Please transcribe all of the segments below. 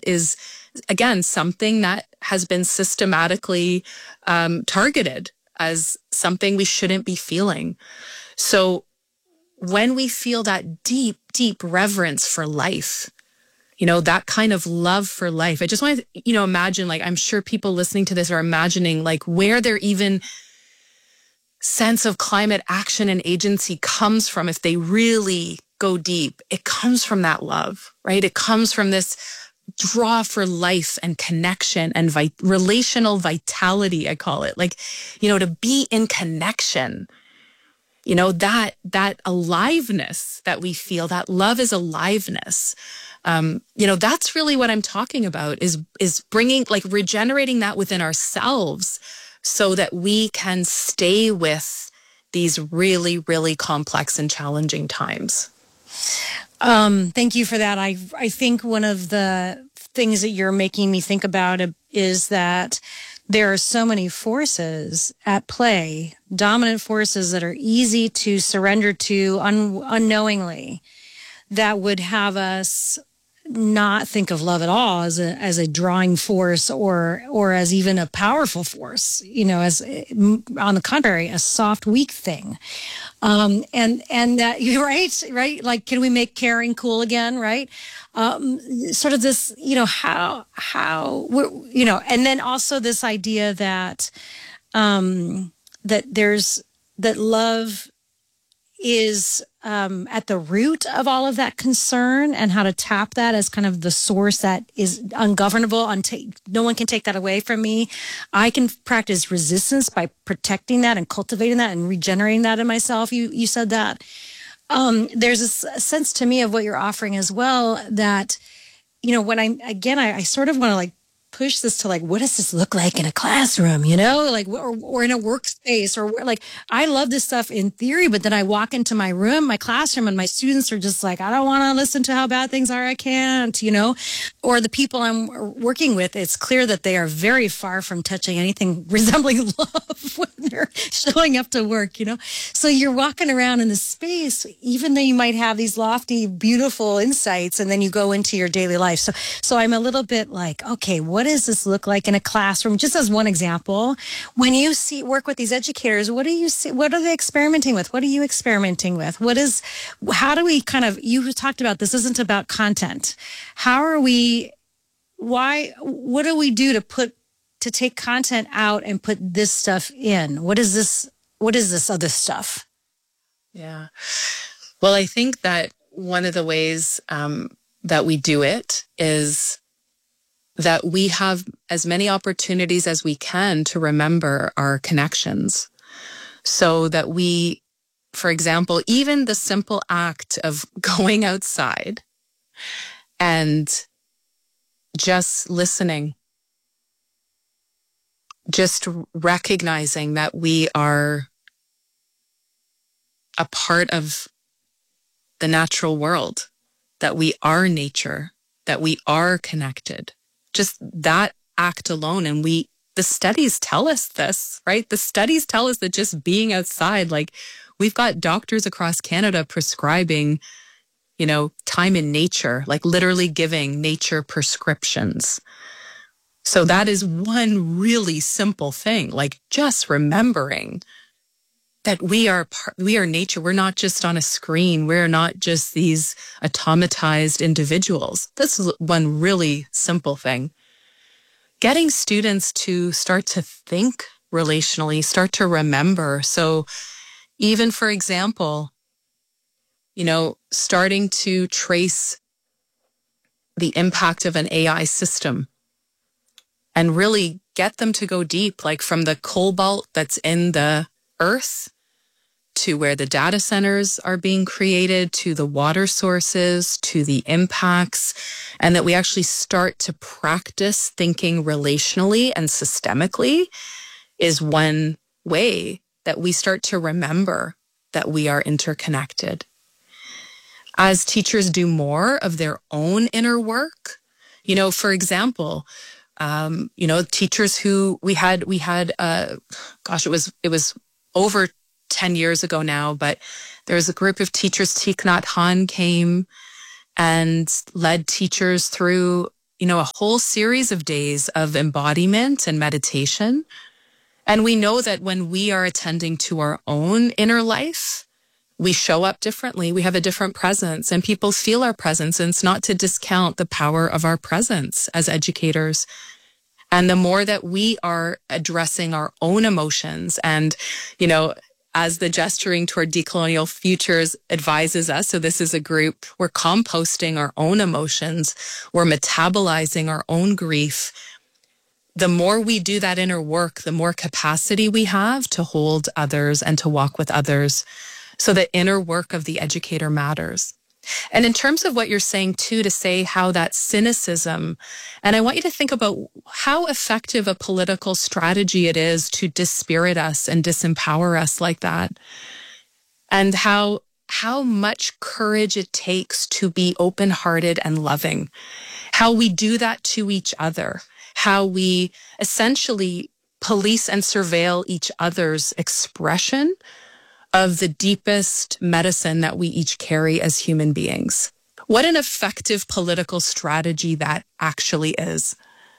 that is, again, something that has been systematically targeted as something we shouldn't be feeling. So when we feel that deep, deep reverence for life, that kind of love for life, I just want to, imagine, like, I'm sure people listening to this are imagining, like, where their even sense of climate action and agency comes from. If they really go deep, it comes from that love, right? It comes from this draw for life and connection and relational vitality, I call it. Like, to be in connection, that aliveness that we feel, that love is aliveness. That's really what I'm talking about, is bringing, like, regenerating that within ourselves so that we can stay with these really, really complex and challenging times. Thank you for that. I think one of the things that you're making me think about is that there are so many forces at play, dominant forces that are easy to surrender to unknowingly, that would have us not think of love at all as a drawing force or as even a powerful force, as on the contrary, a soft, weak thing. And that you're right. Like, can we make caring cool again? Right. Sort of this, how, and then also this idea that, that love is at the root of all of that concern, and how to tap that as kind of the source that is ungovernable. No one can take that away from me. I can practice resistance by protecting that and cultivating that and regenerating that in myself. You said that. There's a sense to me of what you're offering as well, that, when I sort of want to, like, push this to, like, what does this look like in a classroom, like, or in a workspace, or like, I love this stuff in theory, but then I walk into my classroom, and my students are just like, I don't want to listen to how bad things are. I can't, or the people I'm working with, it's clear that they are very far from touching anything resembling love when they're showing up to work, So you're walking around in this space, even though you might have these lofty, beautiful insights, and then you go into your daily life. So I'm a little bit like, okay, what does this look like in a classroom? Just as one example, when you work with these educators, what do you see? What are they experimenting with? What are you experimenting with? How do we you talked about this isn't about content. What do we do to take content out and put this stuff in? What is this other stuff? Yeah. Well, I think that one of the ways that we do it is that we have as many opportunities as we can to remember our connections, so that we, for example, even the simple act of going outside and just listening, just recognizing that we are a part of the natural world, that we are nature, that we are connected. Just that act alone. And the studies tell us this, right? The studies tell us that just being outside, like, we've got doctors across Canada prescribing, time in nature, like literally giving nature prescriptions. So that is one really simple thing, like just remembering that we are nature. We're not just on a screen. We're not just these automatized individuals. This is one really simple thing. Getting students to start to think relationally, start to remember. So even, for example, starting to trace the impact of an AI system and really get them to go deep, like from the cobalt that's in the earth to where the data centers are being created, to the water sources, to the impacts, and that we actually start to practice thinking relationally and systemically is one way that we start to remember that we are interconnected. As teachers do more of their own inner work, for example, teachers who we had, it was over 10 years ago now, but there was a group of teachers. Thich Nhat Hanh came and led teachers through, a whole series of days of embodiment and meditation. And we know that when we are attending to our own inner life, we show up differently. We have a different presence and people feel our presence. And it's not to discount the power of our presence as educators. And the more that we are addressing our own emotions and, as the Gesturing Toward Decolonial Futures advises us, so this is a group, we're composting our own emotions, we're metabolizing our own grief. The more we do that inner work, the more capacity we have to hold others and to walk with others. So the inner work of the educator matters. And in terms of what you're saying too, to say how that cynicism, and I want you to think about how effective a political strategy it is to dispirit us and disempower us like that. And how much courage it takes to be open-hearted and loving. How we do that to each other. How we essentially police and surveil each other's expression of the deepest medicine that we each carry as human beings. What an effective political strategy that actually is.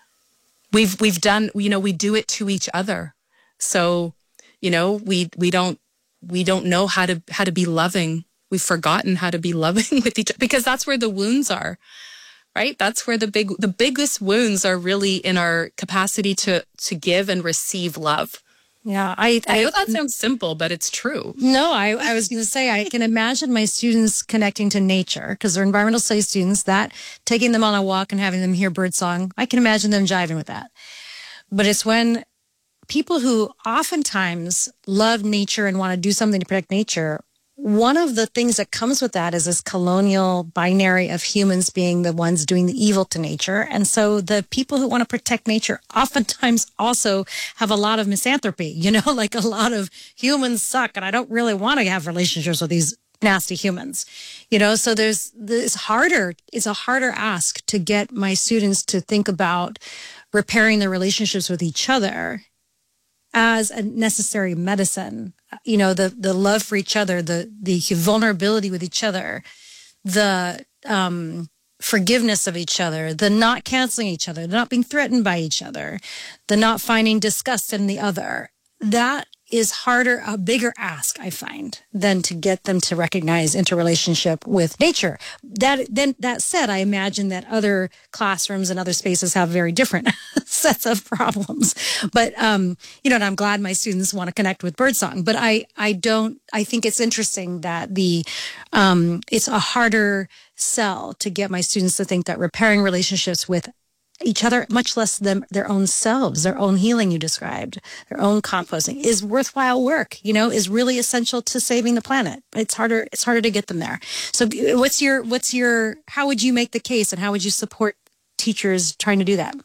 We've done, we do it to each other. So, we don't know how to be loving. We've forgotten how to be loving with each other because that's where the wounds are. Right? That's where the biggest wounds are really in our capacity to give and receive love. Yeah, I know that sounds simple, but it's true. No, I was going to say, I can imagine my students connecting to nature because they're environmental studies students, that taking them on a walk and having them hear birdsong, I can imagine them jiving with that. But it's when people who oftentimes love nature and want to do something to protect nature, one of the things that comes with that is this colonial binary of humans being the ones doing the evil to nature. And so the people who want to protect nature oftentimes also have a lot of misanthropy, like a lot of humans suck. And I don't really want to have relationships with these nasty humans, so it's a harder ask to get my students to think about repairing their relationships with each other as a necessary medicine. The love for each other, the vulnerability with each other, the forgiveness of each other, the not canceling each other, the not being threatened by each other, the not finding disgust in the other. That is a bigger ask, I find, than to get them to recognize interrelationship with nature. That said, I imagine that other classrooms and other spaces have very different sets of problems. But, and I'm glad my students want to connect with birdsong, but I think it's interesting that it's a harder sell to get my students to think that repairing relationships with each other, much less their own selves, their own healing you described, their own composting, is worthwhile work, is really essential to saving the planet. It's harder to get them there. So how would you make the case and how would you support teachers trying to do that?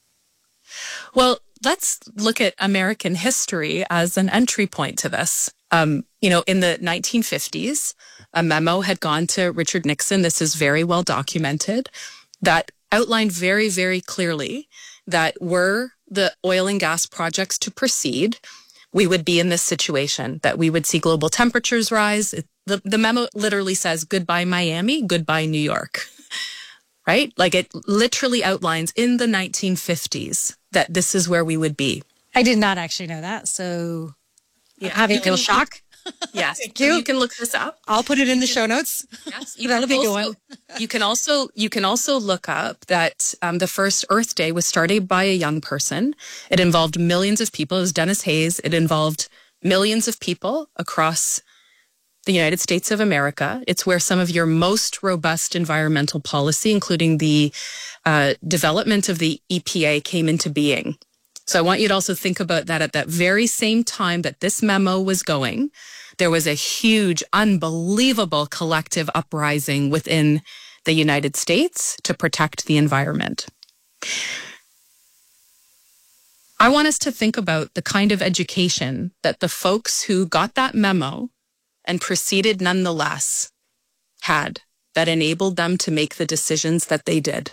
Well, let's look at American history as an entry point to this. In the 1950s, a memo had gone to Richard Nixon. This is very well documented, that outlined very, very clearly that were the oil and gas projects to proceed, we would be in this situation, that we would see global temperatures rise. The memo literally says, goodbye Miami, goodbye New York, right? Like it literally outlines in the 1950s that this is where we would be. I did not actually know that. So having a little shock. Yes, you can look this up. I'll put it in the show notes. Yes, that'll be good. You can also look up that the first Earth Day was started by a young person. It involved millions of people. It was Dennis Hayes. It involved millions of people across the United States of America. It's where some of your most robust environmental policy, including the development of the EPA, came into being. So I want you to also think about that at that very same time that this memo was going, there was a huge, unbelievable collective uprising within the United States to protect the environment. I want us to think about the kind of education that the folks who got that memo and proceeded nonetheless had that enabled them to make the decisions that they did.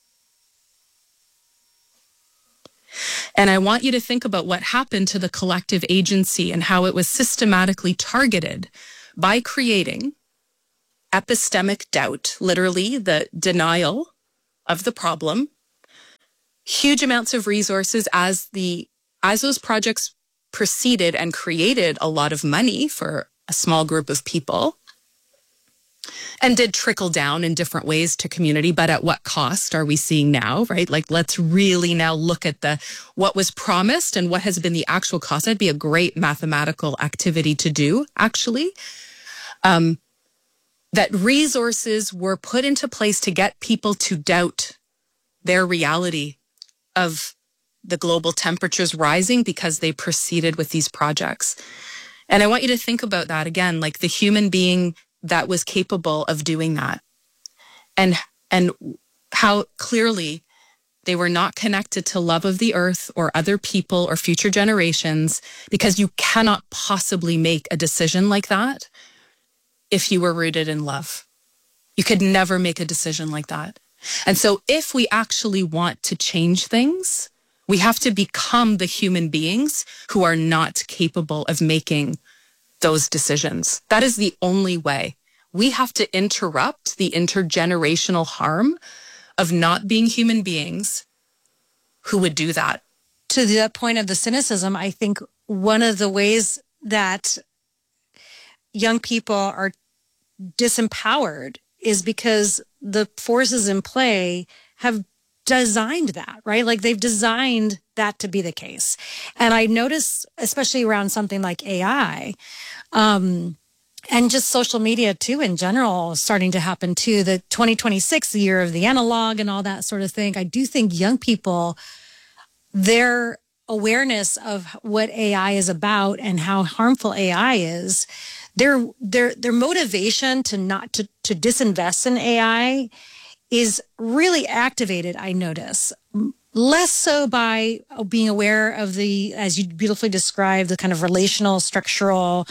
And I want you to think about what happened to the collective agency and how it was systematically targeted by creating epistemic doubt, literally the denial of the problem, huge amounts of resources as those projects proceeded and created a lot of money for a small group of people and did trickle down in different ways to community. But at what cost are we seeing now, right? Like, let's really now look at what was promised and what has been the actual cost. That'd be a great mathematical activity to do, actually. That resources were put into place to get people to doubt their reality of the global temperatures rising because they proceeded with these projects. And I want you to think about that again, like the human being that was capable of doing that, and how clearly they were not connected to love of the earth or other people or future generations, because you cannot possibly make a decision like that if you were rooted in love. You could never make a decision like that. And so if we actually want to change things, we have to become the human beings who are not capable of making those decisions. That is the only way. We have to interrupt the intergenerational harm of not being human beings who would do that. To the point of the cynicism, I think one of the ways that young people are disempowered is because the forces in play have designed that, right? Like, they've designed that to be the case. And I notice, especially around something like AI, and just social media too in general, starting to happen too. The 2026, the year of the analog and all that sort of thing. I do think young people, their awareness of what AI is about and how harmful AI is, their motivation to disinvest in AI is really activated, I notice. Less so by being aware of the, as you beautifully described, the kind of relational, structural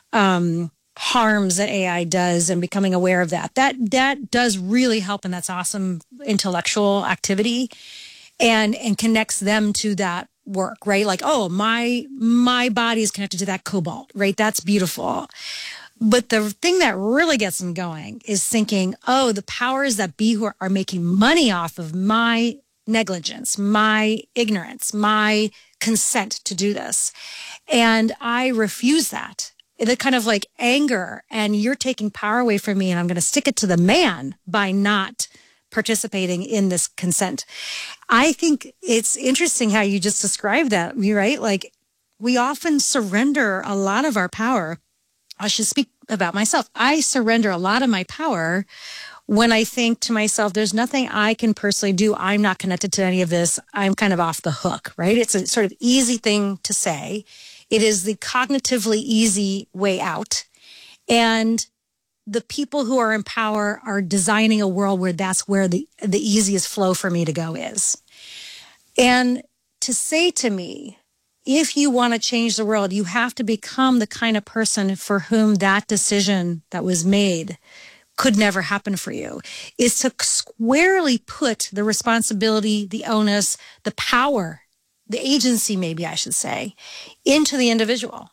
harms that AI does, and becoming aware of that. That does really help, and that's awesome intellectual activity, and connects them to that work, right? Like, oh, my body is connected to that cobalt, right? That's beautiful. But the thing that really gets them going is thinking, oh, the powers that be who are making money off of my negligence, my ignorance, my consent to do this. And I refuse that. The kind of like anger, and you're taking power away from me, and I'm going to stick it to the man by not participating in this consent. I think it's interesting how you just described that, right? Like, we often surrender a lot of our power. I should speak about myself. I surrender a lot of my power when I think to myself, there's nothing I can personally do. I'm not connected to any of this. I'm kind of off the hook, right? It's a sort of easy thing to say. It is the cognitively easy way out. And the people who are in power are designing a world where that's where the easiest flow for me to go is. And to say to me, if you want to change the world, you have to become the kind of person for whom that decision that was made could never happen for you, is to squarely put the responsibility, the onus, the power, the agency, maybe I should say, into the individual.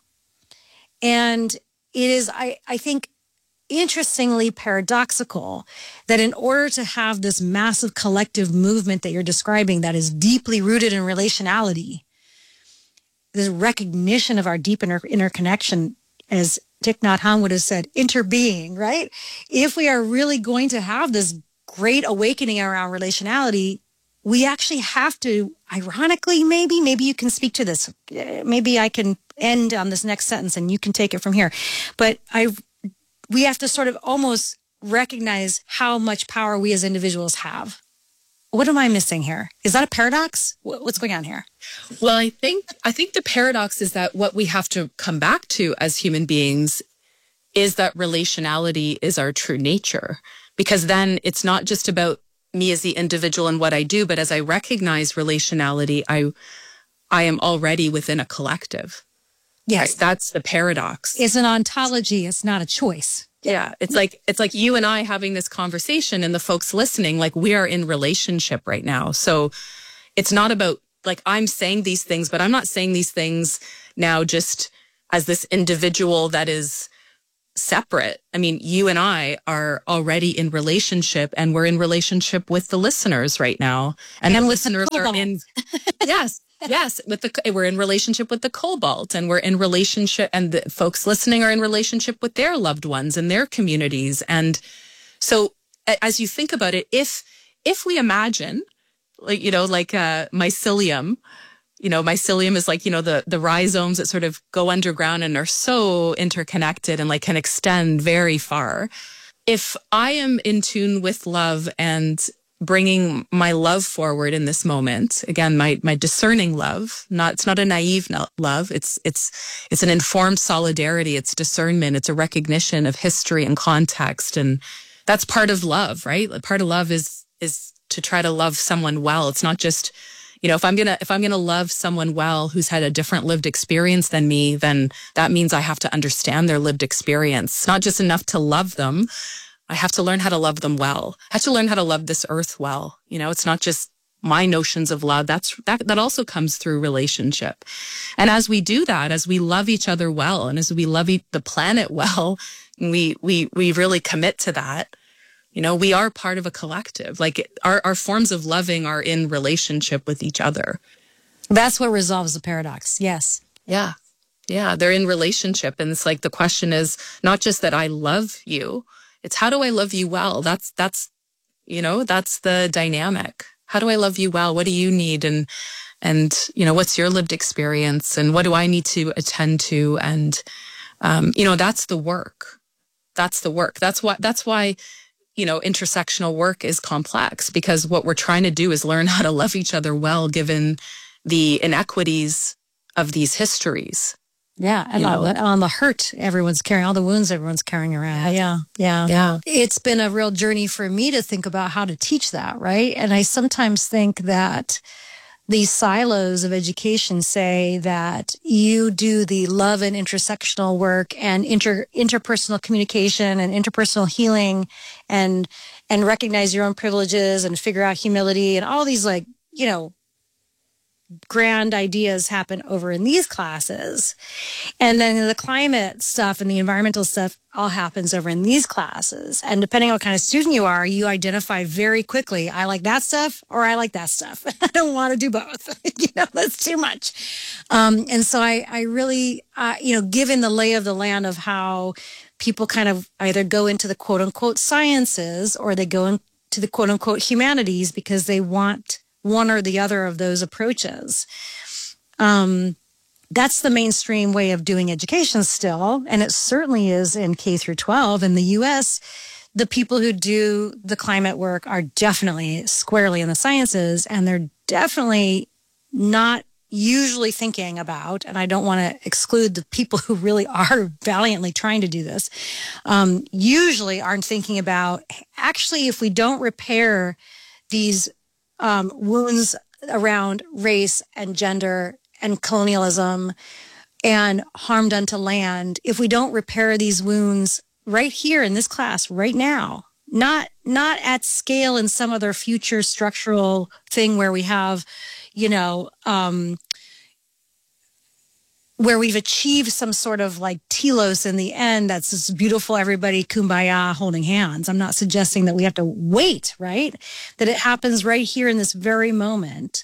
And it is, I think, interestingly paradoxical that in order to have this massive collective movement that you're describing that is deeply rooted in relationality, this recognition of our deep interconnection, as Thich Nhat Hanh would have said, interbeing, right? If we are really going to have this great awakening around relationality, we actually have to, ironically, maybe you can speak to this. Maybe I can end on this next sentence and you can take it from here. But we have to sort of almost recognize how much power we as individuals have. What am I missing here? Is that a paradox? What's going on here? Well, I think the paradox is that what we have to come back to as human beings is that relationality is our true nature. Because then it's not just about me as the individual and what I do, but as I recognize relationality, I am already within a collective. Yes. Right? That's the paradox. It's an ontology. It's not a choice. Yeah. It's like you and I having this conversation and the folks listening, like we are in relationship right now. So it's not about like I'm saying these things, but I'm not saying these things now just as this individual that is separate. I mean, you and I are already in relationship, and we're in relationship with the listeners right now. And the listeners are in, yes, we're in relationship with the cobalt, and we're in relationship, and the folks listening are in relationship with their loved ones and their communities. And so as you think about it, if we imagine, like, mycelium, mycelium is like, the rhizomes that sort of go underground and are so interconnected and like can extend very far. If I am in tune with love and bringing my love forward in this moment, again, my discerning love, it's not a naive love. It's an informed solidarity. It's discernment. It's a recognition of history and context. And that's part of love, right? Part of love is to try to love someone well. It's not just, if I'm gonna love someone well who's had a different lived experience than me, then that means I have to understand their lived experience. It's not just enough to love them. I have to learn how to love them well. I have to learn how to love this earth well. It's not just my notions of love. That also comes through relationship. And as we do that, as we love each other well, and as we love the planet well, we really commit to that. We are part of a collective. Like our forms of loving are in relationship with each other. That's what resolves the paradox. Yes. Yeah. Yeah. They're in relationship. And it's like, the question is not just that I love you. It's how do I love you well? That's the dynamic. How do I love you well? What do you need? And what's your lived experience? And what do I need to attend to? And, that's the work. That's the work. That's why, intersectional work is complex, because what we're trying to do is learn how to love each other well, given the inequities of these histories. Yeah. And on the hurt everyone's carrying, all the wounds everyone's carrying around. Yeah. It's been a real journey for me to think about how to teach that, right? And I sometimes think that these silos of education say that you do the love and intersectional work and interpersonal communication and interpersonal healing and recognize your own privileges and figure out humility and all these grand ideas happen over in these classes. And then the climate stuff and the environmental stuff all happens over in these classes. And depending on what kind of student you are, you identify very quickly, I like that stuff or I like that stuff. I don't want to do both. That's too much. And so I really, given the lay of the land of how people kind of either go into the quote unquote sciences or they go into the quote unquote humanities because they want one or the other of those approaches. That's the mainstream way of doing education still. And it certainly is in K through 12. In the US, the people who do the climate work are definitely squarely in the sciences, and they're definitely not usually thinking about, and I don't want to exclude the people who really are valiantly trying to do this, usually aren't thinking about, actually, if we don't repair these wounds around race and gender and colonialism and harm done to land, if we don't repair these wounds right here in this class, right now, not at scale in some other future structural thing where we have, where we've achieved some sort of like telos in the end, that's this beautiful, everybody kumbaya holding hands. I'm not suggesting that we have to wait, right? That it happens right here in this very moment.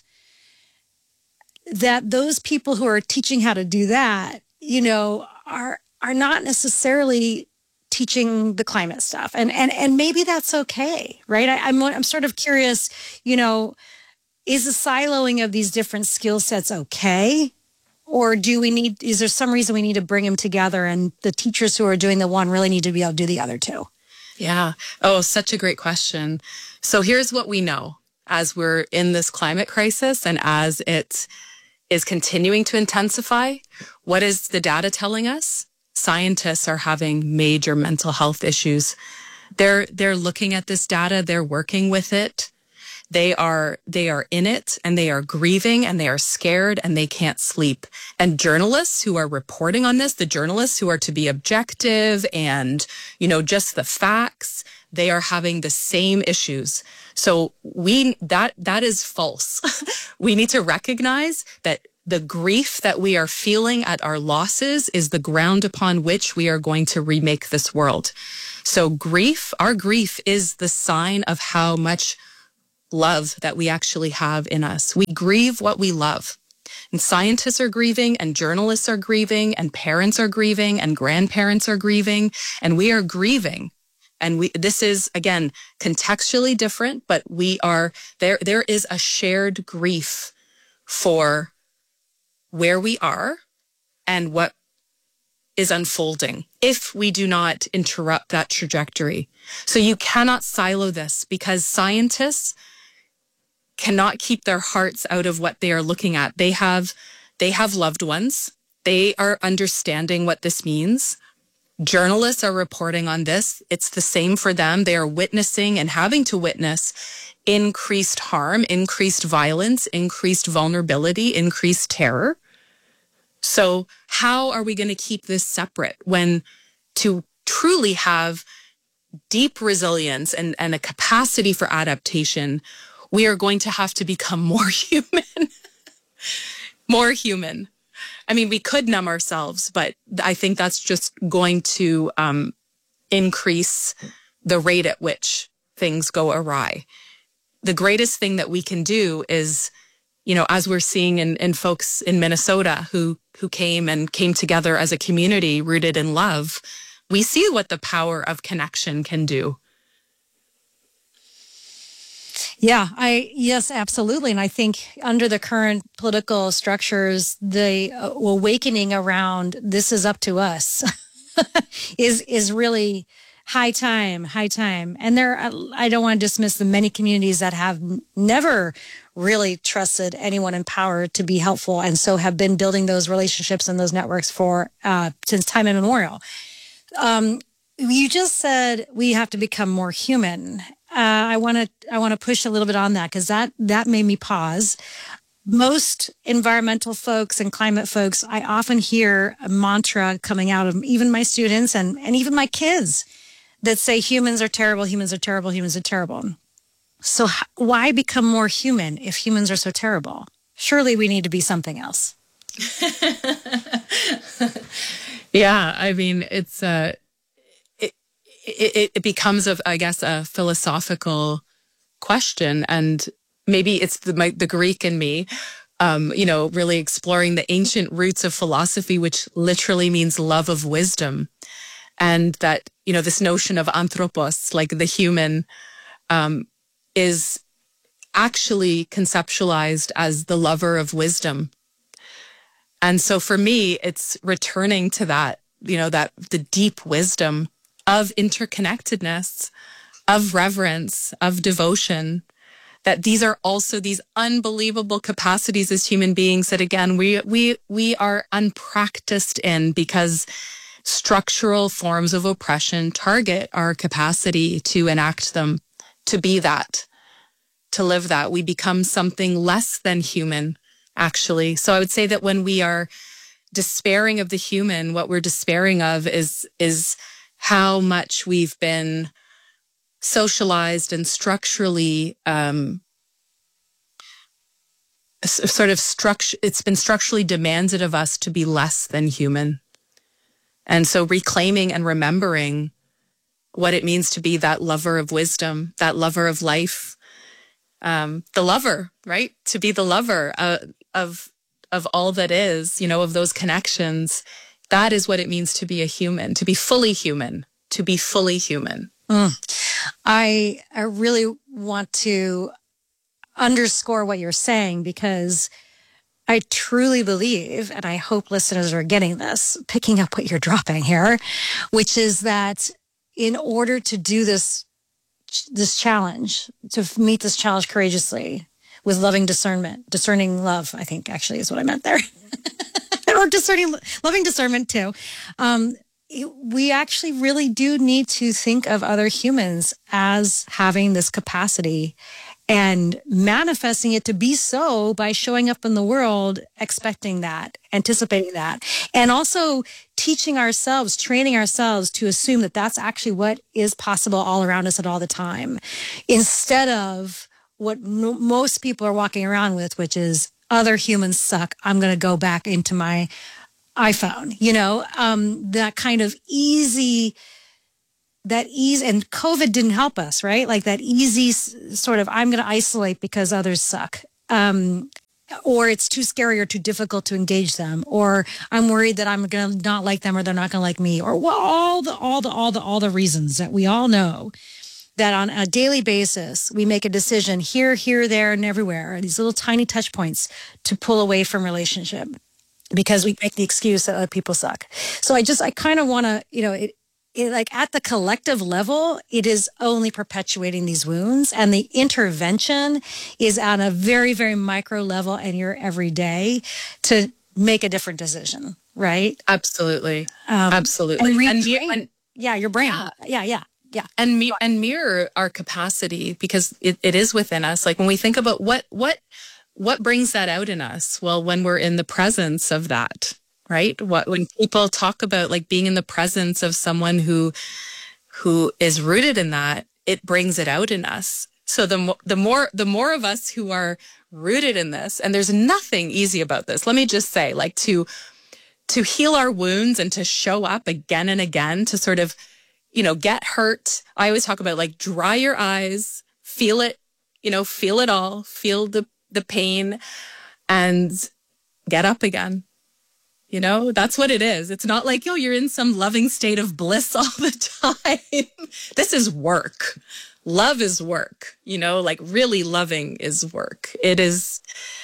That those people who are teaching how to do that, are not necessarily teaching the climate stuff. And maybe that's okay, right? I'm sort of curious, is the siloing of these different skill sets okay? Or is there some reason we need to bring them together, and the teachers who are doing the one really need to be able to do the other too? Yeah. Oh, such a great question. So here's what we know as we're in this climate crisis and as it is continuing to intensify. What is the data telling us? Scientists are having major mental health issues. They're looking at this data. They're working with it. They are in it, and they are grieving, and they are scared, and they can't sleep. And journalists who are reporting on this, the journalists who are to be objective and, just the facts, they are having the same issues. So that is false. We need to recognize that the grief that we are feeling at our losses is the ground upon which we are going to remake this world. So our grief is the sign of how much love that we actually have in us. We grieve what we love. And scientists are grieving, and journalists are grieving, and parents are grieving, and grandparents are grieving, and we are grieving. And this is, again, contextually different, but there is a shared grief for where we are and what is unfolding if we do not interrupt that trajectory. So you cannot silo this, because scientists cannot keep their hearts out of what they are looking at. They have loved ones. They are understanding what this means. Journalists are reporting on this. It's the same for them. They are witnessing and having to witness increased harm, increased violence, increased vulnerability, increased terror. So how are we going to keep this separate when to truly have deep resilience and a capacity for adaptation, we are going to have to become more human, more human. I mean, we could numb ourselves, but I think that's just going to increase the rate at which things go awry. The greatest thing that we can do is, as we're seeing in folks in Minnesota who came together as a community rooted in love, we see what the power of connection can do. Yeah, yes, absolutely. And I think under the current political structures, the awakening around this is up to us is really high time. And I don't want to dismiss the many communities that have never really trusted anyone in power to be helpful, and so have been building those relationships and those networks for since time immemorial. You just said we have to become more human. I want to push a little bit on that, because that made me pause. Most environmental folks and climate folks, I often hear a mantra coming out of even my students and even my kids that say humans are terrible, humans are terrible, humans are terrible. So why become more human if humans are so terrible? Surely we need to be something else. Yeah, I mean, it's it becomes, I guess, a philosophical question, and maybe it's the Greek in me, really exploring the ancient roots of philosophy, which literally means love of wisdom, and that this notion of anthropos, like the human, is actually conceptualized as the lover of wisdom. And so for me, it's returning to that, that the deep wisdom of interconnectedness, of reverence, of devotion, that these are also these unbelievable capacities as human beings that, again, we are unpracticed in, because structural forms of oppression target our capacity to enact them, to be that, to live that. We become something less than human, actually. So I would say that when we are despairing of the human, what we're despairing of is how much we've been socialized and structurally it's been structurally demanded of us to be less than human. And so reclaiming and remembering what it means to be that lover of wisdom, that lover of life, the lover, right? To be the lover of all that is, of those connections. That is what it means to be a human, to be fully human, to be fully human. I really want to underscore what you're saying, because I truly believe, and I hope listeners are getting this, picking up what you're dropping here, which is that in order to do this challenge, to meet this challenge courageously with loving discerning love, I think actually is what I meant there. Or loving discernment too. We actually really do need to think of other humans as having this capacity and manifesting it to be so by showing up in the world, expecting that, anticipating that, and also teaching ourselves, training ourselves to assume that that's actually what is possible all around us at all the time, instead of what most people are walking around with, which is, other humans suck, I'm going to go back into my iPhone, that kind of easy, and COVID didn't help us, right? Like that easy sort of, I'm going to isolate because others suck. Or it's too scary or too difficult to engage them, or I'm worried that I'm going to not like them or they're not going to like me, or all the reasons that we all know that on a daily basis, we make a decision here, there, and everywhere, these little tiny touch points to pull away from relationship because we make the excuse that other people suck. So I kind of want to, like at the collective level, it is only perpetuating these wounds, and the intervention is on a very, very micro level and your everyday to make a different decision, right? Absolutely. Absolutely. Your brain. Yeah. And mirror our capacity, because it is within us. Like when we think about what brings that out in us? Well, when we're in the presence of that, right? When people talk about like being in the presence of someone who is rooted in that, it brings it out in us. So the more of us who are rooted in this, and there's nothing easy about this. Let me just say, like to heal our wounds and to show up again and again, to sort of, get hurt. I always talk about like dry your eyes, feel it, feel it all, feel the pain, and get up again. That's what it is. It's not like, you're in some loving state of bliss all the time. This is work. Love is work, like really loving is work. It is,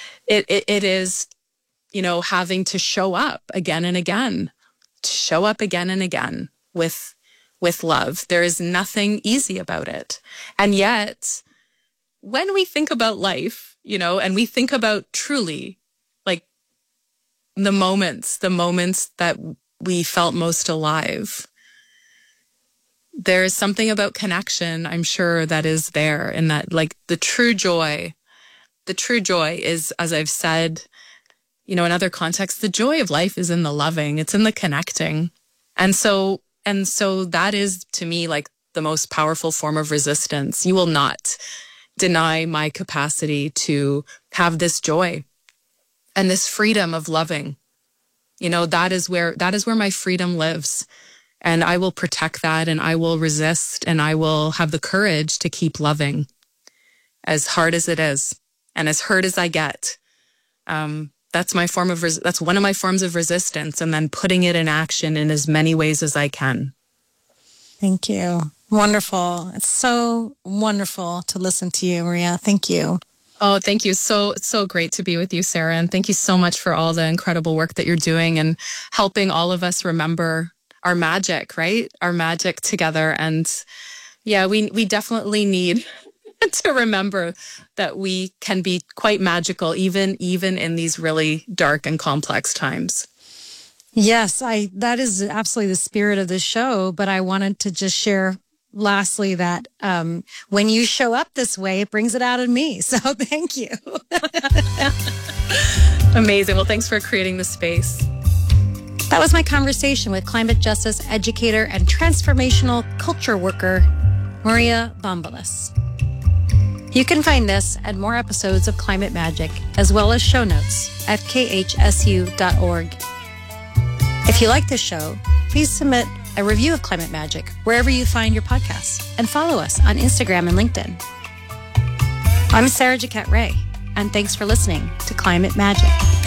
having to show up again and again, with love. There is nothing easy about it. And yet, when we think about life, and we think about truly like the moments that we felt most alive, there is something about connection, I'm sure, that is there. And that like the true joy is, as I've said, in other contexts, the joy of life is in the loving, it's in the connecting. And so that is, to me, like the most powerful form of resistance. You will not deny my capacity to have this joy and this freedom of loving. That is where my freedom lives. And I will protect that, and I will resist, and I will have the courage to keep loving as hard as it is and as hurt as I get. That's my form of that's one of my forms of resistance, and then putting it in action in as many ways as I can. Thank you. Wonderful. It's so wonderful to listen to you, Maria. Thank you. Oh, thank you. So great to be with you, Sarah. And thank you so much for all the incredible work that you're doing and helping all of us remember our magic, right? Our magic together. And yeah, we definitely need to remember that we can be quite magical, even in these really dark and complex times. Yes, that is absolutely the spirit of the show. But I wanted to just share lastly that when you show up this way, it brings it out of me. So thank you. Amazing. Well, thanks for creating the space. That was my conversation with climate justice educator and transformational culture worker, Maria Bombolas. You can find this and more episodes of Climate Magic, as well as show notes at khsu.org. If you like this show, please submit a review of Climate Magic wherever you find your podcasts, and follow us on Instagram and LinkedIn. I'm Sarah Jaquette Ray, and thanks for listening to Climate Magic.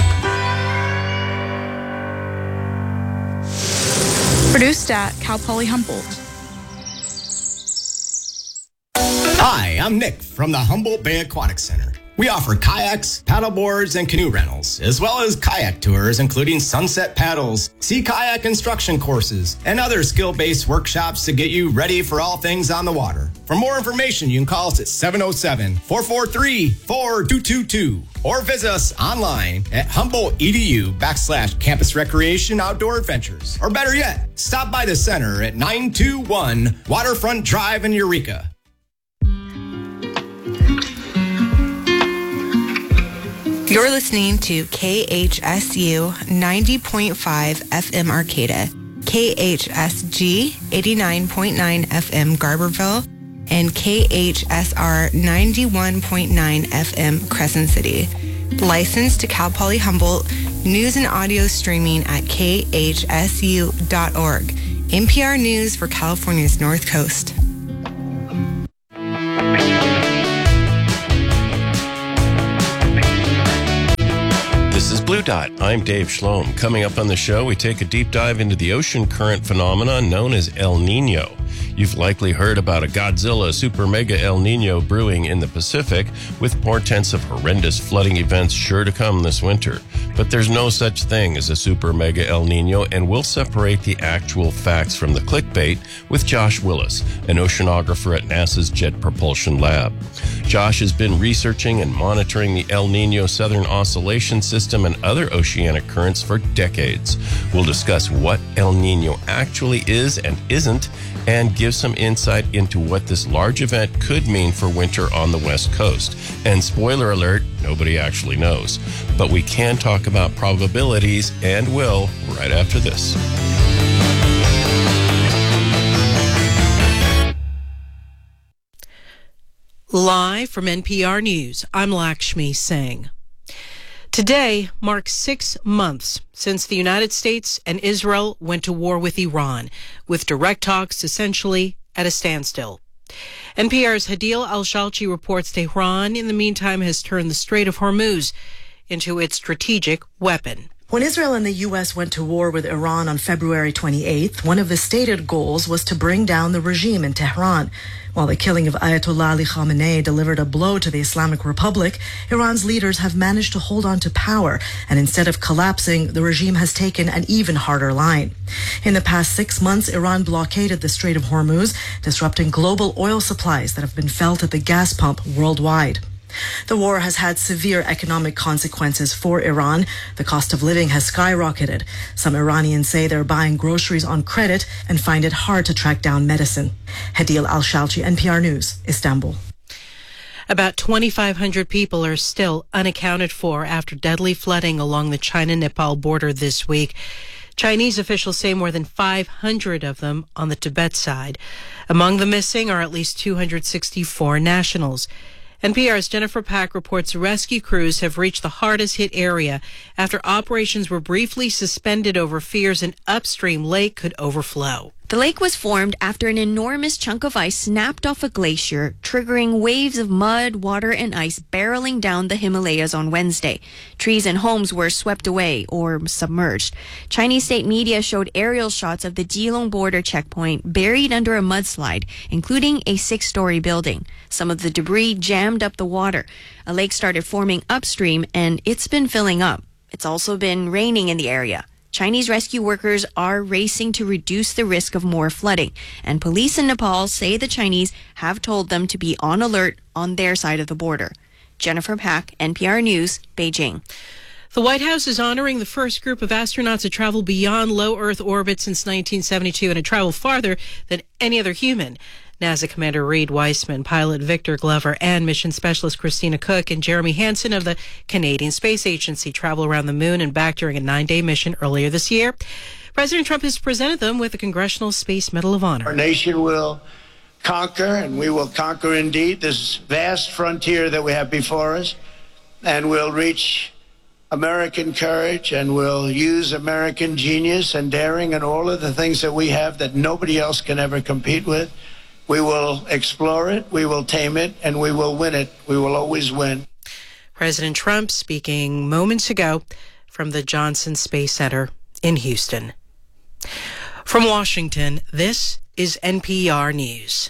Produced at Cal Poly Humboldt. Hi, I'm Nick from the Humboldt Bay Aquatic Center. We offer kayaks, paddleboards, and canoe rentals, as well as kayak tours, including sunset paddles, sea kayak instruction courses, and other skill-based workshops to get you ready for all things on the water. For more information, you can call us at 707-443-4222 or visit us online at Humboldt.edu/Campus Recreation Outdoor Adventures. Or better yet, stop by the center at 921 Waterfront Drive in Eureka. You're listening to KHSU 90.5 FM Arcata, KHSG 89.9 FM Garberville, and KHSR 91.9 FM Crescent City. Licensed to Cal Poly Humboldt. News and audio streaming at khsu.org. NPR News for California's North Coast. This is Blue Dot. I'm Dave Schloem. Coming up on the show, we take a deep dive into the ocean current phenomenon known as El Nino. You've likely heard about a Godzilla super mega El Nino brewing in the Pacific, with portents of horrendous flooding events sure to come this winter. But there's no such thing as a super mega El Nino, and we'll separate the actual facts from the clickbait with Josh Willis, an oceanographer at NASA's Jet Propulsion Lab. Josh has been researching and monitoring the El Nino Southern Oscillation System and other oceanic currents for decades. We'll discuss what El Nino actually is and isn't, and give some insight into what this large event could mean for winter on the West Coast. And spoiler alert, nobody actually knows. But we can talk about probabilities, and will, right after this. Live from NPR News, I'm Lakshmi Singh. Today marks 6 months since the United States and Israel went to war with Iran, with direct talks essentially at a standstill. NPR's Hadil Al-Shalchi reports Tehran, in the meantime, has turned the Strait of Hormuz into its strategic weapon. When Israel and the U.S. went to war with Iran on February 28th, one of the stated goals was to bring down the regime in Tehran. While the killing of Ayatollah Ali Khamenei delivered a blow to the Islamic Republic, Iran's leaders have managed to hold on to power, and instead of collapsing, the regime has taken an even harder line. In the past 6 months, Iran blockaded the Strait of Hormuz, disrupting global oil supplies that have been felt at the gas pump worldwide. The war has had severe economic consequences for Iran. The cost of living has skyrocketed. Some Iranians say they're buying groceries on credit and find it hard to track down medicine. Hadil Al-Shalchi, NPR News, Istanbul. About 2,500 people are still unaccounted for after deadly flooding along the China-Nepal border this week. Chinese officials say more than 500 of them on the Tibet side. Among the missing are at least 264 nationals. NPR's Jennifer Pack reports rescue crews have reached the hardest hit area after operations were briefly suspended over fears an upstream lake could overflow. The lake was formed after an enormous chunk of ice snapped off a glacier, triggering waves of mud, water, and ice barreling down the Himalayas on Wednesday. Trees and homes were swept away or submerged. Chinese state media showed aerial shots of the Jilong border checkpoint buried under a mudslide, including a 6-story building. Some of the debris jammed up the water. A lake started forming upstream, and it's been filling up. It's also been raining in the area. Chinese rescue workers are racing to reduce the risk of more flooding, and police in Nepal say the Chinese have told them to be on alert on their side of the border. Jennifer Pack, NPR News, Beijing. The White House is honoring the first group of astronauts to travel beyond low Earth orbit since 1972 and to travel farther than any other human. NASA Commander Reed Weissman, pilot Victor Glover, and mission specialist Christina Cook and Jeremy Hansen of the Canadian Space Agency traveled around the moon and back during a 9-day mission earlier this year. President Trump has presented them with the Congressional Space Medal of Honor. Our nation will conquer, and we will conquer indeed, this vast frontier that we have before us, and we'll reach American courage, and we'll use American genius and daring and all of the things that we have that nobody else can ever compete with. We will explore it, we will tame it, and we will win it. We will always win. President Trump speaking moments ago from the Johnson Space Center in Houston. From Washington, this is NPR News.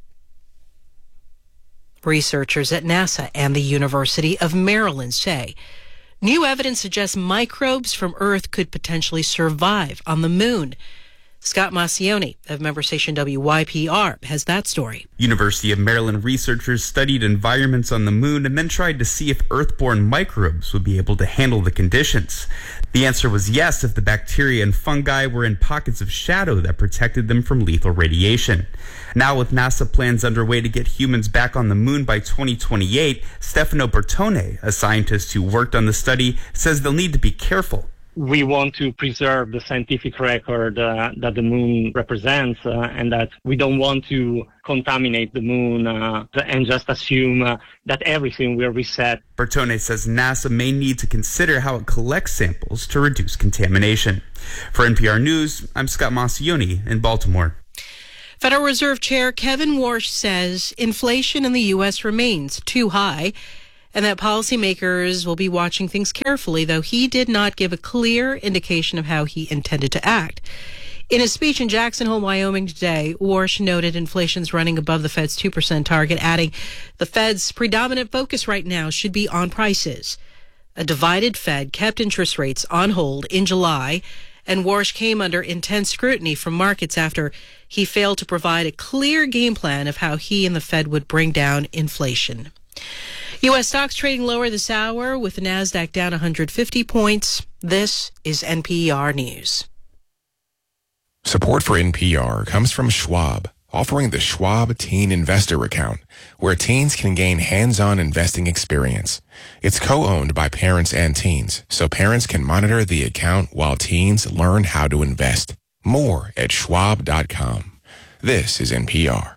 Researchers at NASA and the University of Maryland say new evidence suggests microbes from Earth could potentially survive on the moon. Scott Massioni of member station WYPR has that story. University of Maryland researchers studied environments on the moon and then tried to see if Earth-born microbes would be able to handle the conditions. The answer was yes if the bacteria and fungi were in pockets of shadow that protected them from lethal radiation. Now, with NASA plans underway to get humans back on the moon by 2028, Stefano Bertone, a scientist who worked on the study, says they'll need to be careful. we want to preserve the scientific record that the moon represents, and that we don't want to contaminate the moon and just assume that everything will reset. Bertone says NASA may need to consider how it collects samples to reduce contamination. For NPR News, I'm Scott Maucione in Baltimore. Federal Reserve Chair Kevin Warsh says inflation in the U.S. remains too high and that policymakers will be watching things carefully, though he did not give a clear indication of how he intended to act. In a speech in Jackson Hole, Wyoming today, Warsh noted inflation's running above the Fed's 2% target, adding the Fed's predominant focus right now should be on prices. A divided Fed kept interest rates on hold in July, and Warsh came under intense scrutiny from markets after he failed to provide a clear game plan of how he and the Fed would bring down inflation. U.S. stocks trading lower this hour with the NASDAQ down 150 points. This is NPR News. Support for NPR comes from Schwab, offering the Schwab Teen Investor Account, where teens can gain hands-on investing experience. It's co-owned by parents and teens, so parents can monitor the account while teens learn how to invest. More at schwab.com. This is NPR.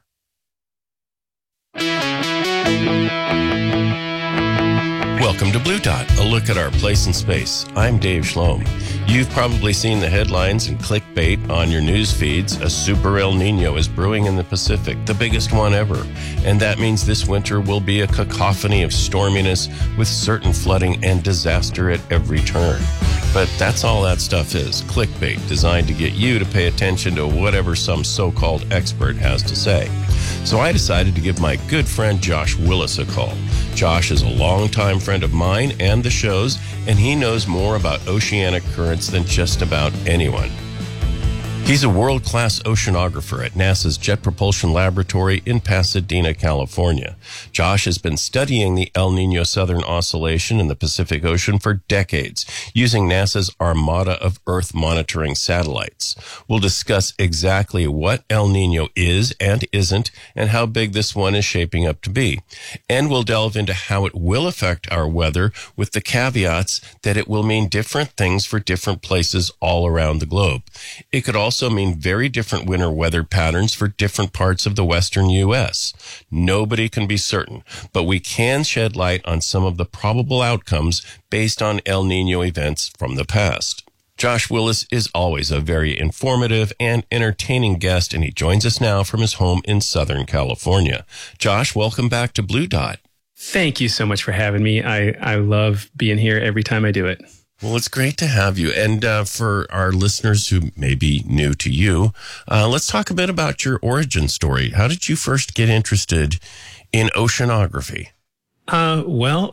Welcome to Blue Dot, a look at our place in space. I'm Dave Schlom. You've probably seen the headlines and clickbait on your news feeds. A super El Nino is brewing in the Pacific, the biggest one ever. And that means this winter will be a cacophony of storminess with certain flooding and disaster at every turn. But that's all that stuff is, clickbait designed to get you to pay attention to whatever some so-called expert has to say. So I decided to give my good friend Josh Willis a call. Josh is a longtime friend of mine and the show's, and he knows more about oceanic currents than just about anyone. He's a world-class oceanographer at NASA's Jet Propulsion Laboratory in Pasadena, California. Josh has been studying the El Nino Southern Oscillation in the Pacific Ocean for decades, using NASA's armada of Earth monitoring satellites. We'll discuss exactly what El Nino is and isn't, and how big this one is shaping up to be. And we'll delve into how it will affect our weather, with the caveats that it will mean different things for different places all around the globe. It could also mean very different winter weather patterns for different parts of the western U.S. Nobody can be certain, but we can shed light on some of the probable outcomes based on El Nino events from the past. Josh Willis is always a very informative and entertaining guest, and he joins us now from his home in Southern California. Josh, welcome back to Blue Dot. Thank you so much for having me. I love being here every time I do it. Well, it's great to have you. And for our listeners who may be new to you, let's talk a bit about your origin story. How did you first get interested in oceanography? Well,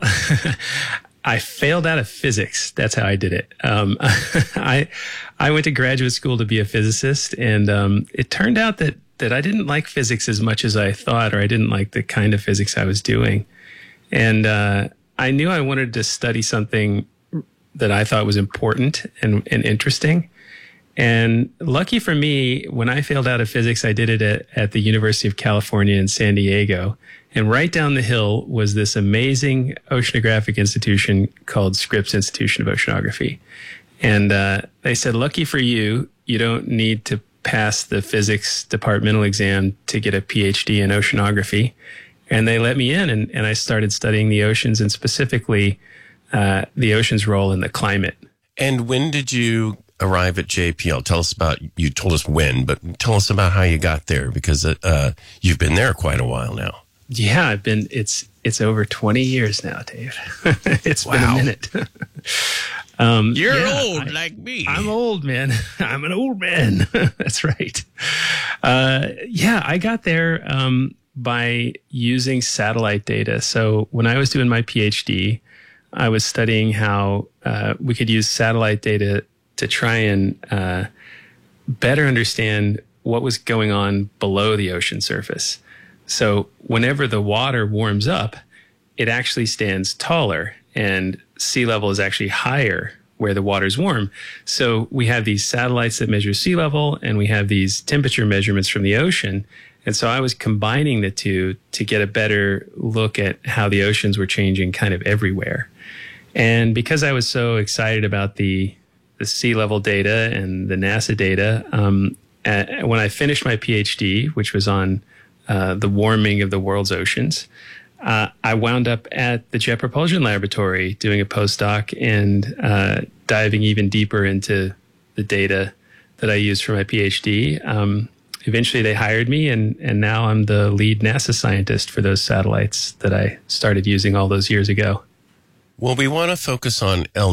I failed out of physics. That's how I did it. I went to graduate school to be a physicist, and it turned out that I didn't like physics as much as I thought, or I didn't like the kind of physics I was doing. And I knew I wanted to study something that I thought was important and interesting. And lucky for me, when I failed out of physics, I did it at the University of California in San Diego. And right down the hill was this amazing oceanographic institution called Scripps Institution of Oceanography. And they said, lucky for you, you don't need to pass the physics departmental exam to get a PhD in oceanography. And they let me in, and I started studying the oceans, and specifically the ocean's role in the climate. And when did you arrive at JPL? Tell us about, you told us when, but tell us about how you got there, because you've been there quite a while now. Yeah, it's over 20 years now, Dave. It's been a minute. You're old like me. I'm old, man. I'm an old man. That's right. I got there by using satellite data. So when I was doing my PhD, I was studying how we could use satellite data to try and better understand what was going on below the ocean surface. So whenever the water warms up, it actually stands taller, and sea level is actually higher where the water's warm. So we have these satellites that measure sea level, and we have these temperature measurements from the ocean. And so I was combining the two to get a better look at how the oceans were changing kind of everywhere. And because I was so excited about the sea level data and the NASA data. When I finished my PhD, which was on the warming of the world's oceans, I wound up at the Jet Propulsion Laboratory doing a postdoc and diving even deeper into the data that I used for my PhD. Eventually they hired me, and now I'm the lead NASA scientist for those satellites that I started using all those years ago. Well, we want to focus on El